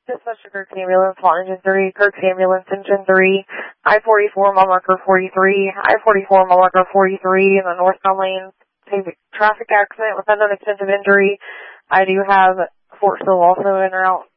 Dispatcher Kirk Ambulance, Launch Engine 3, Kirk Ambulance, Engine 3, I-44, mile marker 43, I-44, mile marker 43 in the northbound lane. Traffic accident with unknown extent of injury. I do have Fort Sill also en route.